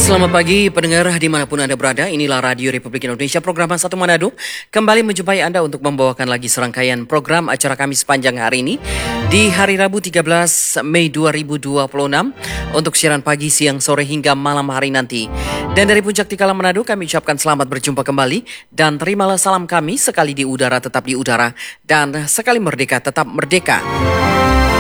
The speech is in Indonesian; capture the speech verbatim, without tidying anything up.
Selamat pagi pendengar dimanapun Anda berada, inilah Radio Republik Indonesia program satu Manado. Kembali menjumpai Anda untuk membawakan lagi serangkaian program acara kami sepanjang hari ini di hari Rabu tiga belas Mei dua ribu dua puluh enam untuk siaran pagi, siang, sore hingga malam hari nanti. Dan dari Puncak Tikala Manado kami ucapkan selamat berjumpa kembali dan terimalah salam kami sekali di udara tetap di udara dan sekali merdeka tetap merdeka.